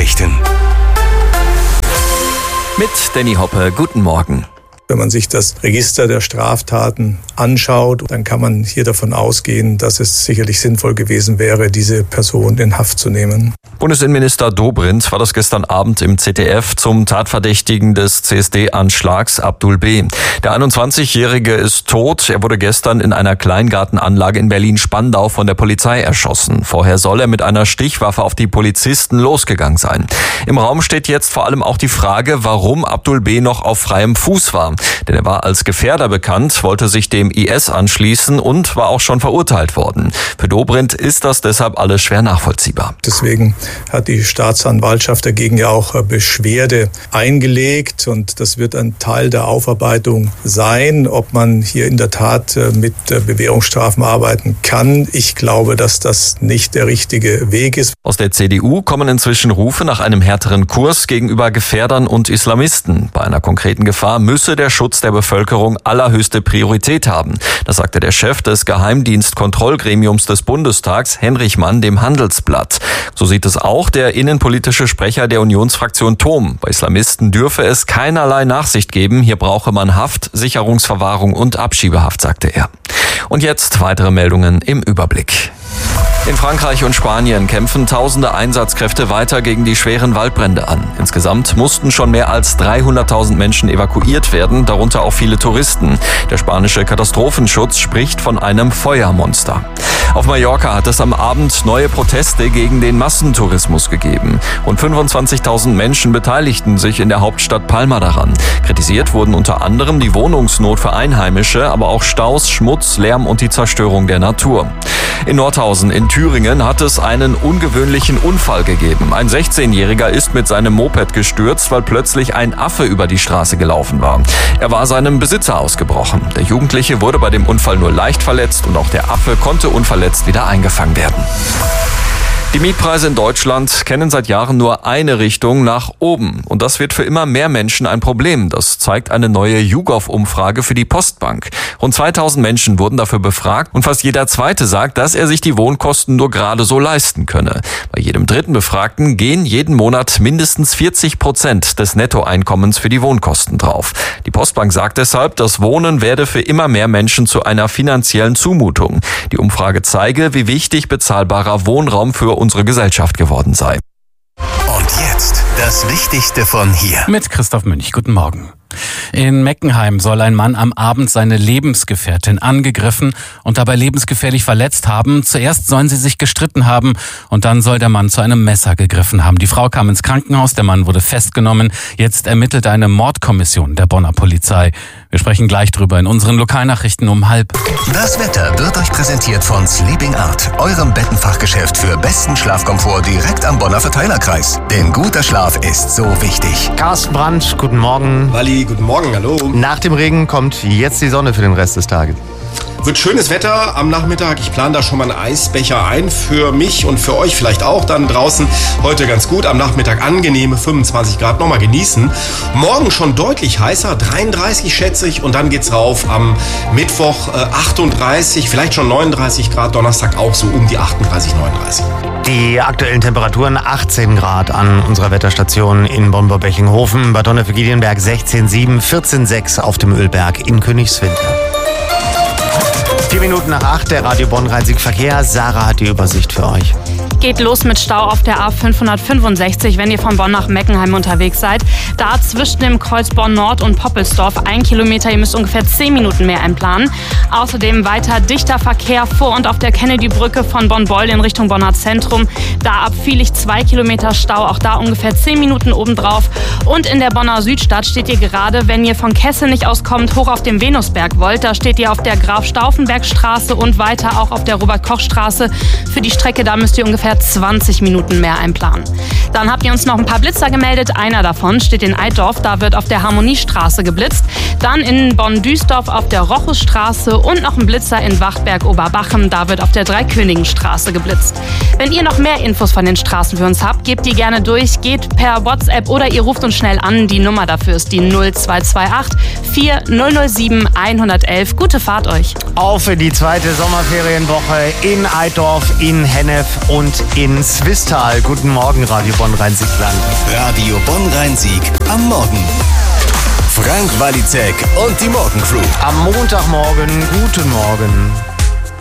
Nachrichten. Mit Danny Hoppe, guten Morgen. Wenn man sich das Register der Straftaten anschaut, dann kann man hier davon ausgehen, dass es sicherlich sinnvoll gewesen wäre, diese Person in Haft zu nehmen. Bundesinnenminister Dobrindt war das gestern Abend im ZDF zum Tatverdächtigen des CSD-Anschlags Abdul B. Der 21-Jährige ist tot. Er wurde gestern in einer Kleingartenanlage in Berlin-Spandau von der Polizei erschossen. Vorher soll er mit einer Stichwaffe auf die Polizisten losgegangen sein. Im Raum steht jetzt vor allem auch die Frage, warum Abdul B. noch auf freiem Fuß war. Denn er war als Gefährder bekannt, wollte sich dem IS anschließen und war auch schon verurteilt worden. Für Dobrindt ist das deshalb alles schwer nachvollziehbar. Deswegen hat die Staatsanwaltschaft dagegen ja auch Beschwerde eingelegt und das wird ein Teil der Aufarbeitung sein, ob man hier in der Tat mit Bewährungsstrafen arbeiten kann. Ich glaube, dass das nicht der richtige Weg ist. Aus der CDU kommen inzwischen Rufe nach einem härteren Kurs gegenüber Gefährdern und Islamisten. Bei einer konkreten Gefahr müsse der Schutz der Bevölkerung allerhöchste Priorität haben. Das sagte der Chef des Geheimdienstkontrollgremiums des Bundestags, Henrich Mann, dem Handelsblatt. So sieht es auch der innenpolitische Sprecher der Unionsfraktion Thom. Bei Islamisten dürfe es keinerlei Nachsicht geben. Hier brauche man Haft, Sicherungsverwahrung und Abschiebehaft, sagte er. Und jetzt weitere Meldungen im Überblick. In Frankreich und Spanien kämpfen tausende Einsatzkräfte weiter gegen die schweren Waldbrände an. Insgesamt mussten schon mehr als 300.000 Menschen evakuiert werden, darunter auch viele Touristen. Der spanische Katastrophenschutz spricht von einem Feuermonster. Auf Mallorca hat es am Abend neue Proteste gegen den Massentourismus gegeben. Rund 25.000 Menschen beteiligten sich in der Hauptstadt Palma daran. Kritisiert wurden unter anderem die Wohnungsnot für Einheimische, aber auch Staus, Schmutz, Lärm und die Zerstörung der Natur. In Nordhausen in Thüringen hat es einen ungewöhnlichen Unfall gegeben. Ein 16-Jähriger ist mit seinem Moped gestürzt, weil plötzlich ein Affe über die Straße gelaufen war. Er war seinem Besitzer ausgebrochen. Der Jugendliche wurde bei dem Unfall nur leicht verletzt und auch der Affe konnte unverletzt wieder eingefangen werden. Die Mietpreise in Deutschland kennen seit Jahren nur eine Richtung, nach oben. Und das wird für immer mehr Menschen ein Problem. Das zeigt eine neue YouGov-Umfrage für die Postbank. Rund 2000 Menschen wurden dafür befragt und fast jeder Zweite sagt, dass er sich die Wohnkosten nur gerade so leisten könne. Bei jedem dritten Befragten gehen jeden Monat mindestens 40% des Nettoeinkommens für die Wohnkosten drauf. Die Postbank sagt deshalb, das Wohnen werde für immer mehr Menschen zu einer finanziellen Zumutung. Die Umfrage zeige, wie wichtig bezahlbarer Wohnraum für unsere Gesellschaft geworden sei. Und jetzt das Wichtigste von hier. Mit Christoph Münch. Guten Morgen. In Meckenheim soll ein Mann am Abend seine Lebensgefährtin angegriffen und dabei lebensgefährlich verletzt haben. Zuerst sollen sie sich gestritten haben und dann soll der Mann zu einem Messer gegriffen haben. Die Frau kam ins Krankenhaus, der Mann wurde festgenommen. Jetzt ermittelt eine Mordkommission der Bonner Polizei. Wir sprechen gleich drüber in unseren Lokalnachrichten um 12:30. Das Wetter wird euch präsentiert von Sleeping Art, eurem Bettenfachgeschäft für besten Schlafkomfort direkt am Bonner Verteilerkreis. Denn guter Schlaf ist so wichtig. Carsten Brandt, guten Morgen. Walli, guten Morgen, hallo. Nach dem Regen kommt jetzt die Sonne für den Rest des Tages. Wird schönes Wetter am Nachmittag. Ich plane da schon mal einen Eisbecher ein. Für mich und für euch vielleicht auch dann draußen. Heute ganz gut. Am Nachmittag angenehme 25 Grad. Nochmal genießen. Morgen schon deutlich heißer. 33 schätze ich. Und dann geht's rauf am Mittwoch 38, vielleicht schon 39 Grad. Donnerstag auch so um die 38, 39. Die aktuellen Temperaturen 18 Grad an unserer Wetterstation in Bonn-Beckinghofen. Bad Donnefeld-Giedienberg 16,7, 14,6 auf dem Ölberg in Königswinter. 4 Minuten nach 8, der Radio Bonn-Rhein-Sieg Verkehr. Sarah hat die Übersicht für euch. Geht los mit Stau auf der A565, wenn ihr von Bonn nach Meckenheim unterwegs seid. Da zwischen dem Kreuz Bonn-Nord und Poppelsdorf 1 Kilometer. Ihr müsst ungefähr 10 Minuten mehr einplanen. Außerdem weiter dichter Verkehr vor und auf der Kennedy-Brücke von Bonn-Beul in Richtung Bonner Zentrum. Da ab Viehlich 2 Kilometer Stau, auch da ungefähr 10 Minuten obendrauf. Und in der Bonner Südstadt steht ihr gerade, wenn ihr von Kessel nicht auskommt, hoch auf dem Venusberg wollt. Da steht ihr auf der Graf-Stauffenberg-Straße und weiter auch auf der Robert-Koch-Straße. Für die Strecke, da müsst ihr ungefähr 20 Minuten mehr einplanen. Dann habt ihr uns noch ein paar Blitzer gemeldet. Einer davon steht in Eitorf, da wird auf der Harmoniestraße geblitzt. Dann in Bonn-Düstorf auf der Rochusstraße und noch ein Blitzer in Wachtberg-Oberbachem, da wird auf der Dreikönigenstraße geblitzt. Wenn ihr noch mehr Infos von den Straßen für uns habt, gebt die gerne durch, geht per WhatsApp oder ihr ruft uns schnell an. Die Nummer dafür ist die 0228 4007 111. Gute Fahrt euch. Auf die zweite Sommerferienwoche in Eitorf, in Hennef und in Swisttal. Guten Morgen, Radio Bonn-Rhein-Sieg-Land. Radio Bonn-Rhein-Sieg am Morgen. Frank Walizek und die Morgencrew. Am Montagmorgen, guten Morgen.